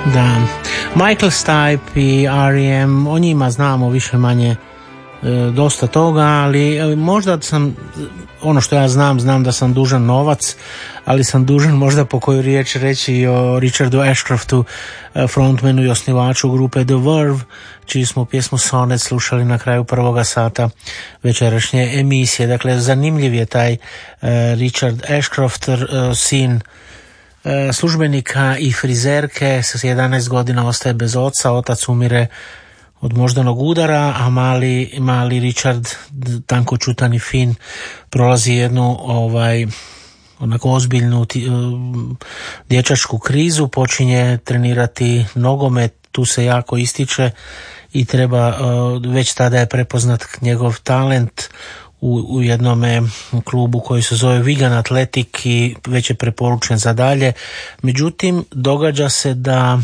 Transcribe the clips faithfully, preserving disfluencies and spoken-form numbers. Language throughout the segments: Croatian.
Da, Michael Stipe i R E M, o njima znamo više manje e, dosta toga, ali e, možda sam, ono što ja znam, znam da sam dužan novac, ali sam dužan možda po koju riječ reći i o Richardu Ashcroftu, frontmanu i osnivaču grupe The Verve, čiji smo pjesmu Sonnet slušali na kraju prvoga sata večerašnje emisije. Dakle, zanimljiv je taj e, Richard Ashcroft, e, sin službenika i frizerke, s jedanaest godina ostaje bez oca, otac umire od moždanog udara, a mali, mali Richard, tankočutan i fin, prolazi jednu ovaj, onako ozbiljnu t, dječačku krizu, počinje trenirati nogomet, tu se jako ističe i treba, već tada je prepoznat njegov talent u, u jednome klubu koji se zove Wigan Athletic i već je preporučen za dalje. Međutim, događa se da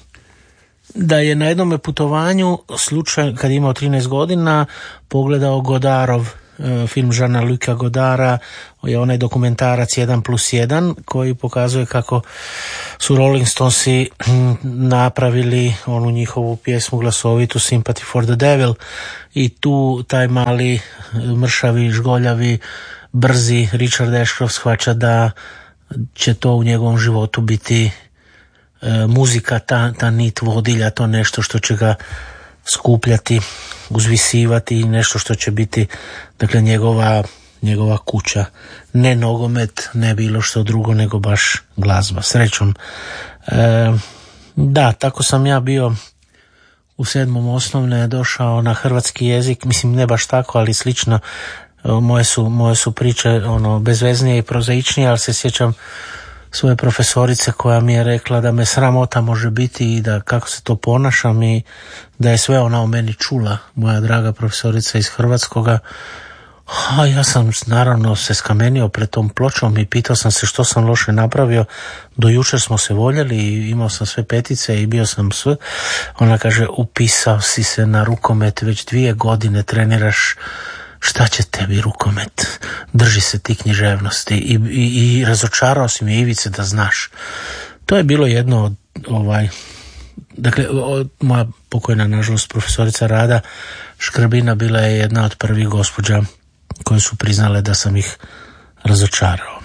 da je na jednome putovanju slučaj, kad je imao trinaest godina, pogledao Godardov film Jeana-Luca Godara, je onaj dokumentarac jedan plus jedan koji pokazuje kako su Rolling Stonesi napravili onu njihovu pjesmu glasovitu Sympathy for the Devil i tu taj mali mršavi, žgoljavi, brzi Richard Ashcroft shvaća da će to u njegovom životu biti e, muzika, ta, ta nit vodilja, to nešto što će ga skupljati, uzvisivati i nešto što će biti, dakle, njegova, njegova kuća. Ne nogomet, ne bilo što drugo, nego baš glazba. Srećom. E, da, tako sam ja bio u sedmom osnovne, došao na hrvatski jezik, mislim ne baš tako, ali slično. Moje su, moje su priče ono, bezveznije i prozaičnije, ali se sjećam svoje profesorice koja mi je rekla da me sramota može biti i da kako se to ponašam i da je sve ona o meni čula, moja draga profesorica iz hrvatskoga. A ja sam naravno se skamenio pred tom pločom i pitao sam se što sam loše napravio. Do jučer smo se voljeli i imao sam sve petice i bio sam sve. Ona kaže, upisao si se na rukomet, već dvije godine treniraš, šta će tebi rukomet, drži se ti književnosti i, i, i razočarao si mi Ivice da znaš. To je bilo jedno od ovaj, dakle, od, moja pokojna nažalost profesorica Rada Škrbina bila je jedna od prvih gospođa koje su priznale da sam ih razočarao.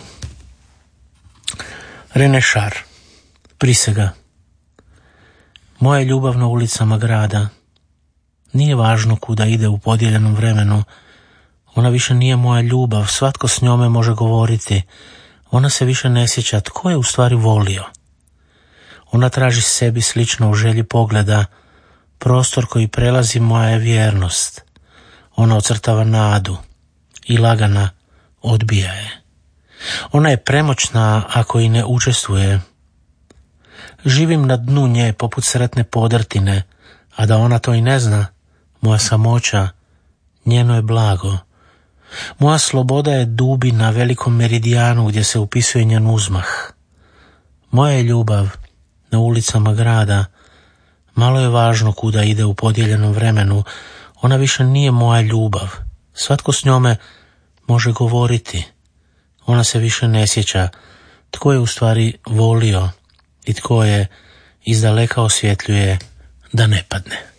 René Char, prisega. Moja ljubav na ulicama grada. Nije važno kuda ide u podijeljenom vremenu. Ona više nije moja ljubav, svatko s njome može govoriti. Ona se više ne sjeća tko je u stvari volio. Ona traži sebi slično u želji pogleda. Prostor koji prelazi moja je vjernost. Ona ocrtava nadu i lagana odbija je. Ona je premoćna ako i ne učestvuje. Živim na dnu nje poput sretne podrtine, a da ona to i ne zna, moja samoća, njeno je blago. Moja sloboda je dubi na velikom meridijanu gdje se upisuje njen uzmah. Moja je ljubav na ulicama grada. Malo je važno kuda ide u podijeljenom vremenu. Ona više nije moja ljubav. Svatko s njome može govoriti. Ona se više ne sjeća tko je u stvari volio i tko je izdaleka osvjetljuje da ne padne.